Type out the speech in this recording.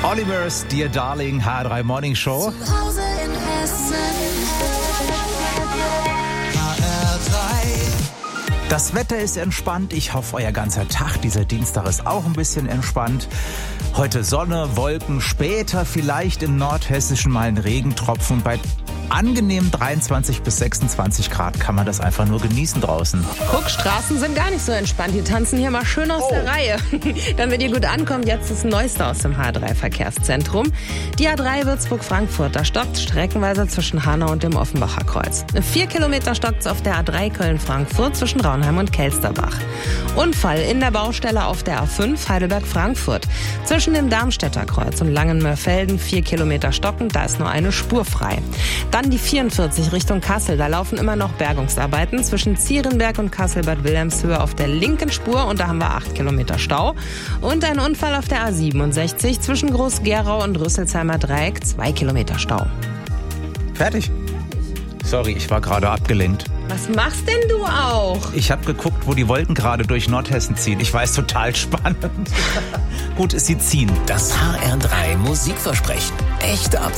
Olivers Dear Darling, HR3 Morning Show. Zu Hause in Hessen. Das Wetter ist entspannt. Ich hoffe, euer ganzer Tag, dieser Dienstag, ist auch ein bisschen entspannt. Heute Sonne, Wolken, später vielleicht im Nordhessischen mal ein Regentropfen. Bei angenehmen 23 bis 26 Grad kann man das einfach nur genießen draußen. Guck, Straßen sind gar nicht so entspannt. Die tanzen hier mal schön aus der Reihe. Damit ihr gut ankommt, jetzt das Neueste aus dem H3-Verkehrszentrum. Die A3 Würzburg-Frankfurt, da stockt streckenweise zwischen Hanau und dem Offenbacher Kreuz. 4 Kilometer stockt's auf der A3 Köln-Frankfurt zwischen Raunheim und Kelsterbach. Unfall in der Baustelle auf der A5 Heidelberg-Frankfurt. Zwischen dem Darmstädter Kreuz und Langenmörfelden 4 Kilometer stockend, da ist nur eine Spur frei. Dann die 44 Richtung Kassel. Da laufen immer noch Bergungsarbeiten zwischen Zierenberg und Kassel-Bad Wilhelmshöhe auf der linken Spur. Und da haben wir 8 Kilometer Stau. Und ein Unfall auf der A67 zwischen Groß-Gerau und Rüsselsheimer Dreieck. 2 Kilometer Stau. Fertig? Sorry, ich war gerade abgelenkt. Was machst denn du auch? Ich habe geguckt, wo die Wolken gerade durch Nordhessen ziehen. Ich weiß, total spannend. Gut, sie ziehen. Das HR3 Musikversprechen. Echte